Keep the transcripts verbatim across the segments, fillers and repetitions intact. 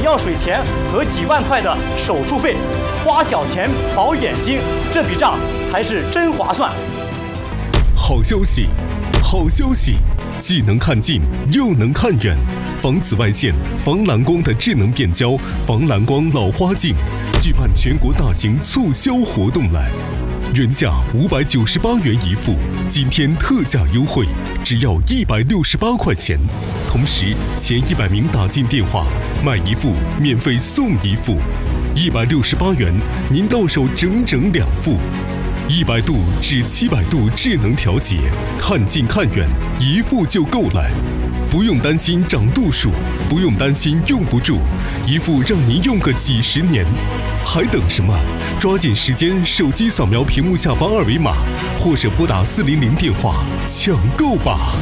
药水钱和几万块的手术费，花小钱保眼睛，这笔账才是真划算。 好消息，好消息！既能看近又能看远，防紫外线、防蓝光的智能变焦防蓝光老花镜，举办全国大型促销活动来。原价五百九十八元一副，今天特价优惠，只要一百六十八块钱。同时，前一百名打进电话，买一副免费送一副，一百六十八元，您到手整整两副。一百度至七百度智能调节，看近看远，一副就够了。不用担心长度数，不用担心用不住，一副让您用个几十年。还等什么？抓紧时间，手机扫描屏幕下方二维码，或者拨打四零零电话抢购吧。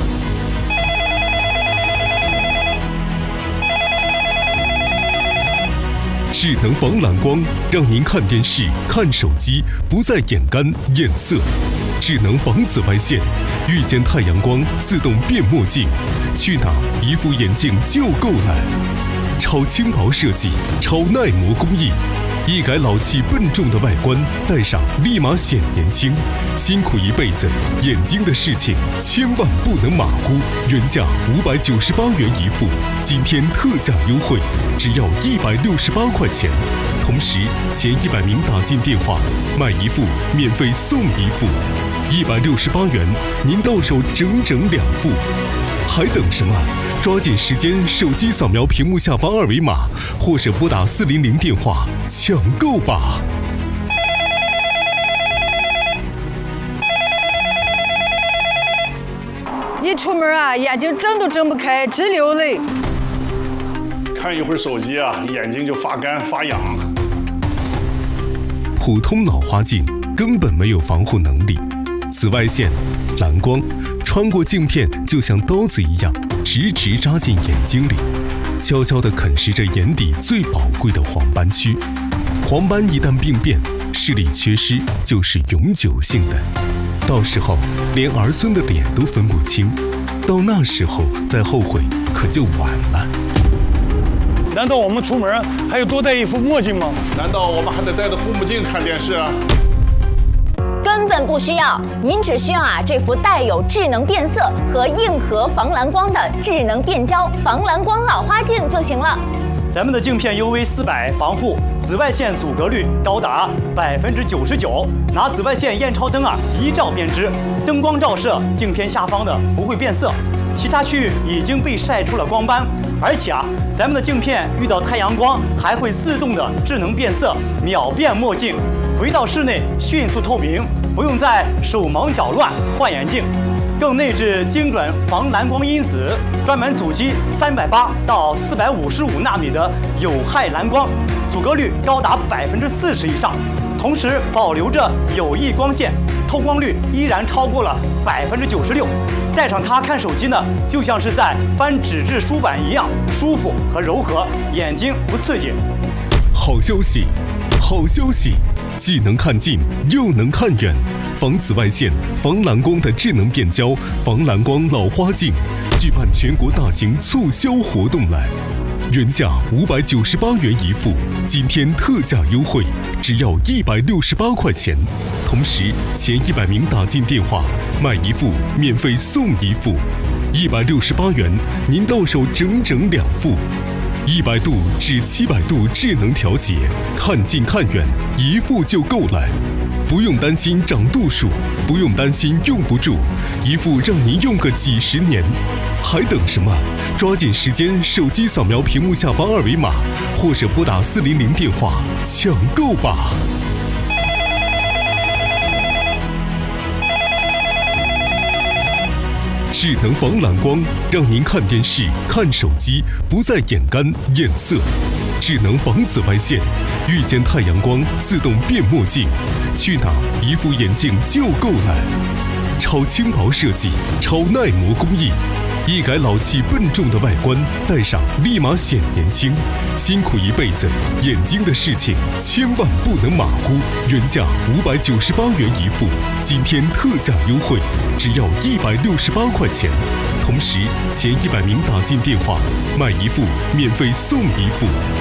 智能防蓝光，让您看电视、看手机不再眼干眼涩；智能防紫外线，遇见太阳光自动变墨镜，去哪一副眼镜就够了。超轻薄设计，超耐磨工艺，一改老气笨重的外观，戴上立马显年轻。辛苦一辈子，眼睛的事情千万不能马虎。原价五百九十八元一副，今天特价优惠，只要一百六十八块钱。同时，前一百名打进电话，买一副免费送一副，一百六十八元，您到手整整两副。还等什么？抓紧时间，手机扫描屏幕下方二维码，或者拨打四零零电话抢购吧。 一出门啊，眼睛睁都睁不开，直流泪。 看一会儿手机啊，眼睛就发干发痒。 普通老花镜根本没有防护能力，紫外线、蓝光穿过镜片，就像刀子一样，直直扎进眼睛里，悄悄地啃食着眼底最宝贵的黄斑区。黄斑一旦病变，视力缺失就是永久性的，到时候连儿孙的脸都分不清，到那时候再后悔可就晚了。 难道我们出门还要多戴一副墨镜吗？难道我们还得戴着护目镜看电视啊？ 根本不需要，您只需要啊这副带有智能变色和硬核防蓝光的智能变焦防蓝光老花镜就行了。 咱们的镜片 U V 四百防护，紫外线阻隔率高达百分之九十九，拿紫外线验超灯啊一照便知，灯光照射镜片下方的不会变色，其他区域已经被晒出了光斑，而且啊，咱们的镜片遇到太阳光还会自动的智能变色，秒变墨镜，回到室内迅速透明，不用再手忙脚乱换眼镜。更内置精准防蓝光因子，专门阻击三百八到四百五十五纳米的有害蓝光，阻隔率高达百分之四十以上，同时保留着有益光线，透光率依然超过了百分之九十六。戴上它看手机呢，就像是在翻纸质书版一样舒服和柔和，眼睛不刺激。 好消息，好消息！既能看近又能看远，防紫外线、防蓝光的智能变焦防蓝光老花镜，举办全国大型促销活动来。原价五百九十八元一副，今天特价优惠，只要一百六十八块钱。同时，前一百名打进电话，买一副免费送一副，一百六十八元，您到手整整两副。一百度至七百度智能调节，看近看远，一副就够了。不用担心长度数，不用担心用不住，一副让您用个几十年。还等什么？抓紧时间，手机扫描屏幕下方二维码，或者拨打四零零电话抢购吧。智能防蓝光，让您看电视、看手机不再眼干眼涩；智能防紫外线，遇见太阳光自动变墨镜，去哪一副眼镜就够了。超轻薄设计，超耐磨工艺，一改老气笨重的外观，戴上立马显年轻。辛苦一辈子，眼睛的事情千万不能马虎。原价五百九十八元一副，今天特价优惠，只要一百六十八块钱。同时，前一百名打进电话，买一副免费送一副。